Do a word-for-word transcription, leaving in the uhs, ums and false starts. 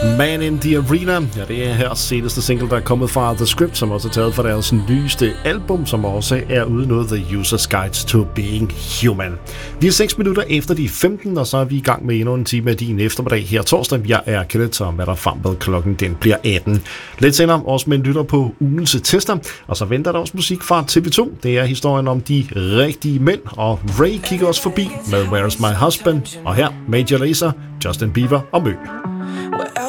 Man in the Arena, ja, det er her seneste single, der er kommet fra The Script, som også er taget fra deres nyeste album, som også er ude noget The User's Guide to Being Human. Vi er seks minutter efter de femten, og så er vi i gang med endnu en time af din eftermiddag her torsdag. Jeg er Kenneth, og hvad der frem med klokken, den bliver atten. Lidt senere også med en lytter på ugens tester, og så venter der også musik fra T V to. Det er historien om de rigtige mænd, og Ray kigger også forbi med Where's My Husband, og her Major Lazer, Justin Bieber og Mø.